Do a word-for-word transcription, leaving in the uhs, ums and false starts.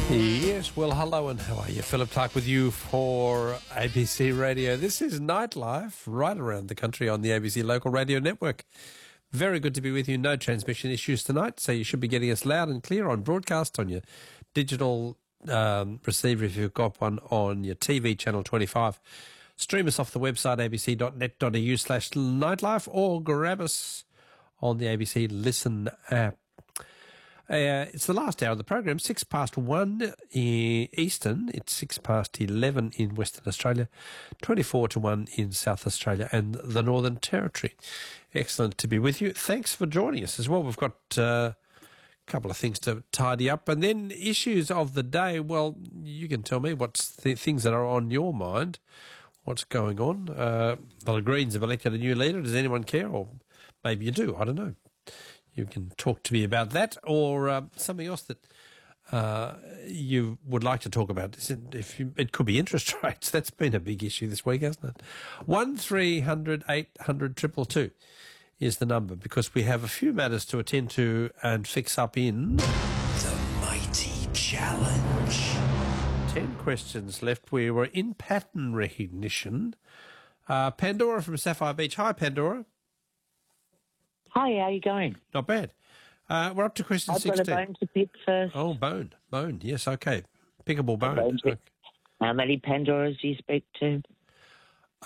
Yes, well, hello and how are you? Philip Clark with you for A B C Radio. This is Nightlife right around the country on the A B C Local Radio Network. Very good to be with you. No transmission issues tonight, so you should be getting us loud and clear on broadcast, on your digital um, receiver if you've got one, on your T V channel twenty-five. Stream us off the website abc.net.au slash nightlife or grab us on the A B C Listen app. Uh, it's the last hour of the program, six past one in Eastern. It's six past eleven in Western Australia, twenty-four to one in South Australia and the Northern Territory. Excellent to be with you. Thanks for joining us as well. We've got uh, a couple of things to tidy up. And then issues of the day, well, you can tell me what's the things that are on your mind, what's going on. Uh, the Greens have elected a new leader. Does anyone care? Or maybe you do. I don't know. You can talk to me about that or uh, something else that uh, you would like to talk about. If you, it could be interest rates. That's been a big issue this week, hasn't it? one three hundred eight hundred two two two is the number because we have a few matters to attend to and fix up in... The Mighty Challenge. Ten questions left. We were in pattern recognition. Uh, Pandora from Sapphire Beach. Hi, Pandora. Hi, how are you going? Not bad. Uh, we're up to question I've sixteen. got a bone to pick first. Oh, bone. Bone, yes, okay. Pickable bone. Bone to pick. Okay. How many Pandoras do you speak to?